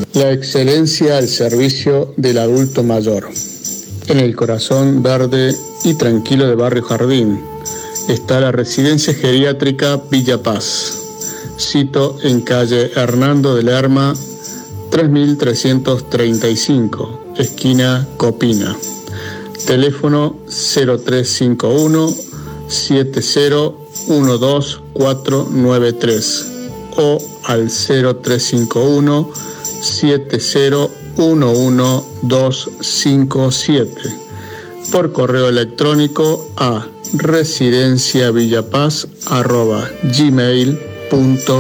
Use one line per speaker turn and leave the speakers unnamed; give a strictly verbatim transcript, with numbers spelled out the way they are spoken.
La excelencia al servicio del adulto mayor. En el corazón verde y tranquilo de Barrio Jardín está la residencia geriátrica Villa Paz. Sito en calle Hernando de Lerma, tres mil trescientos treinta y cinco, esquina Copina. Teléfono cero tres cinco uno, siete cero uno dos cuatro nueve tres o al cero tres cinco uno, siete cero uno uno dos cinco siete. Por correo electrónico a residenciavillapaz arroba gmail punto com.